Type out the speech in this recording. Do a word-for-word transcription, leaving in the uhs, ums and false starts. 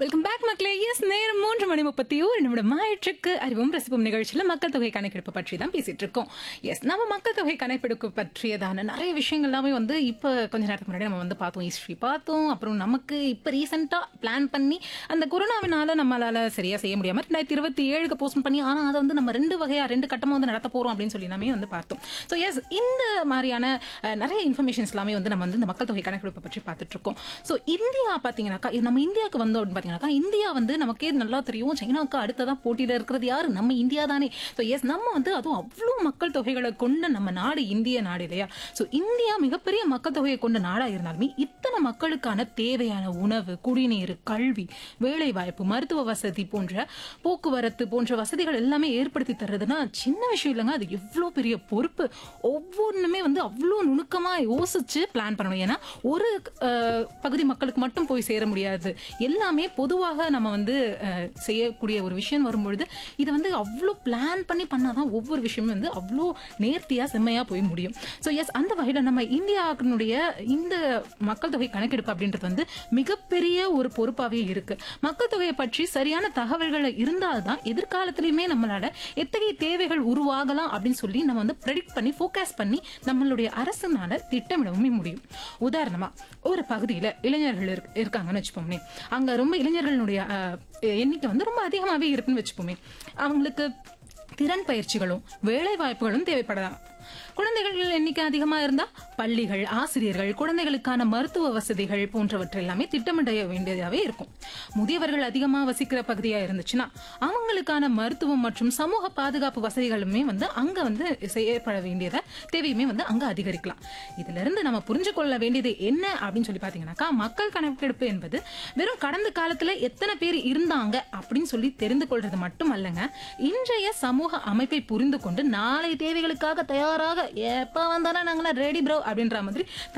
Welcome back மக்களே. S, நேரம் மூன்று மணி முப்பத்தி ஒரு நிமிடம் ஆயிற்றுக்கு. அறிவும் ரசிப்பும் நிகழ்ச்சியில் மக்கள் தொகை கணக்கெடுப்பு பற்றி தான் பேசிட்டு இருக்கோம். எஸ், நம்ம மக்கள் தொகை கணக்கெடுப்பு பற்றியதான நிறைய விஷயங்கள் எல்லாமே வந்து இப்போ கொஞ்ச நேரத்துக்கு முன்னாடி நம்ம வந்து பார்த்தோம். ஹிஸ்ட்ரி பார்த்தோம். அப்புறம் நமக்கு இப்போ ரீசெண்டாக பிளான் பண்ணி அந்த கொரோனாவினால நம்மளால சரியா செய்ய முடியாம ரெண்டாயிரத்தி இருபத்தி ஏழுக்கு போஸ்ட் பண்ணி, ஆனால் அதை வந்து நம்ம ரெண்டு வகையா ரெண்டு கட்டமாக வந்து நடத்த போறோம் அப்படின்னு சொல்லி எல்லாமே வந்து பார்த்தோம். ஸோ எஸ், இந்த மாதிரியான அஹ், நிறைய இன்ஃபர்மேஷன்ஸ் எல்லாமே வந்து நம்ம வந்து இந்த மக்கள் தொகை கணக்கெடுப்பு பற்றி பார்த்துட்டு இருக்கோம். ஸோ இந்தியா பார்த்தீங்கன்னாக்கா, நம்ம இந்தியாவுக்கு வந்தோம் அப்படின்னு பார்த்தீங்கன்னாக்கா, இந்தியா வந்து நமக்கே நல்லா தெரியும், சைனாவுக்கு அடுத்ததான் போட்டியில இருக்கிறது யாரு? நம்ம இந்தியா தானே. ஸோ எஸ், நம்ம வந்து அதுவும் அவ்வளோ மக்கள் தொகைகளை கொண்ட நம்ம நாடு இந்திய நாடு இல்லையா? ஸோ இந்தியா மிகப்பெரிய மக்கள் தொகையை கொண்ட நாடா இருந்தாலுமே இத்தனை மக்களுக்கான தேவையான உணவு, குடிநீர், கல்வி, வேலை வாய்ப்பு, மருத்துவ வசதி போன்ற போக்குவரத்து போன்ற வசதிகள் எல்லாமே ஏற்படுத்தி தர்றதுன்னா சின்ன விஷயம் இல்லைங்க. அது எவ்வளோ பெரிய பொறுப்பு. ஒவ்வொன்றுமே வந்து அவ்வளோ நுணுக்கமா யோசிச்சு பிளான் பண்ணணும். ஏன்னா ஒரு அஹ், பகுதி மக்களுக்கு மட்டும் போய் சேர முடியாது. எல்லாமே பொதுவாக நம்ம வந்து அஹ், செய்யக்கூடிய ஒரு விஷயம் வரும்பொழுது இதை வந்து அவ்வளோ பிளான் பண்ணி பண்ணாதான் ஒவ்வொரு விஷயமும் வந்து அவ்வளோ நேர்த்தியா செம்மையா போய் முடியும். ஸோ எஸ், அந்த வகையில் நம்ம இந்தியாவினுடைய இந்த மக்கள் தொகை கணக்கெடுப்பு அப்படின்றது வந்து மிகப்பெரிய ஒரு பொறுப்பாகவே இருக்கு. மக்கள் தொகையை பற்றி சரியான தகவல்கள் இருந்தால்தான் எதிர்காலத்திலுமே நம்மளால எத்தகைய தேவைகள் உருவாகலாம் அப்படின்னு சொல்லி நம்ம வந்து ப்ரெடிக்ட் பண்ணி ஃபோகாஸ்ட் பண்ணி நம்மளுடைய அரசுனால திட்டமிடவும் முடியும். உதாரணமா ஒரு பகுதியில இளைஞர்கள் இருக்- இருக்காங்கன்னு வச்சுப்போமே. அங்க ரொம்ப இளைஞர்களுடைய அஹ், எண்ணிக்கை வந்து ரொம்ப அதிகமாவே இருக்குன்னு வச்சுப்போமே. அவங்களுக்கு திறன் பயிற்சிகளும் வேலை வாய்ப்புகளும் தேவைப்படலாம். குழந்தைகள் எண்ணிக்கை அதிகமா இருந்தா பள்ளிகள், ஆசிரியர்கள், குழந்தைகளுக்கான மருத்துவ வசதிகள் போன்றவற்றை எல்லாமே திட்டமிட வேண்டியதாவே இருக்கும். முதியவர்கள் அதிகமா வசிக்கிற பகுதியா இருந்துச்சுன்னா அவங்களுக்கான மருத்துவம் மற்றும் சமூக பாதுகாப்பு வசதிகளுமே வந்து அங்க வந்து செய்யப்பட வேண்டியத தேவையுமே வந்து அங்க அதிகரிக்கலாம். இதுல இருந்து நம்ம புரிஞ்சு கொள்ள வேண்டியது என்ன அப்படின்னு சொல்லி பாத்தீங்கன்னாக்கா, மக்கள் கணக்கெடுப்பு என்பது வெறும் கடந்த காலத்துல எத்தனை பேர் இருந்தாங்க அப்படின்னு சொல்லி தெரிந்து கொள்றது மட்டும் அல்லங்க, இன்றைய சமூக அமைப்பை புரிந்து கொண்டு நாளை தேவைகளுக்காக தயாராக எப்ப வந்தாலும் நாங்களா ரெடி ப்ரோ அப்படின்ற மாதிரி